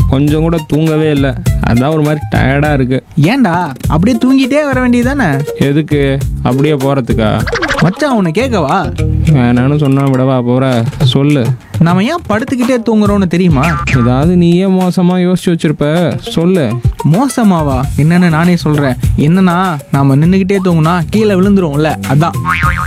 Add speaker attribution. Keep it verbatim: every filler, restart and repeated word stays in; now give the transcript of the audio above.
Speaker 1: கொஞ்சம் கூட தூங்கவே இல்லை. அதான் ஒரு மாதிரி டயர்டாக இருக்குது.
Speaker 2: ஏன்டா அப்படியே தூங்கிட்டே வர வேண்டியதானே?
Speaker 1: எதுக்கு அப்படியே போகிறதுக்கா?
Speaker 2: மச்சான் உன்னை கேட்கவா?
Speaker 1: வேணான்னு சொன்னா விடவா போகிற? சொல்லு.
Speaker 2: நாம ஏன் படுத்துக்கிட்டே தூங்குறோன்னு தெரியுமா?
Speaker 1: ஏதாவது நீயே மோசமாக யோசிச்சு வச்சிருப்ப, சொல்லு.
Speaker 2: மோசமாவா? என்னன்னு நானே சொல்றேன். என்னன்னா நாம நின்றுக்கிட்டே தூங்குனா கீழே விழுந்துருவோம்ல, அதான்.